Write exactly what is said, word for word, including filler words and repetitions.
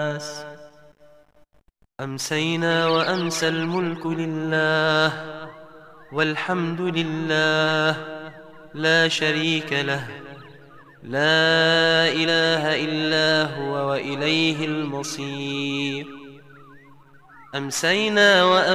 أمسينا وأمسى الملك لله والحمد لله لا شريك له، لا إله إلا هو وإليه المصير. أمسينا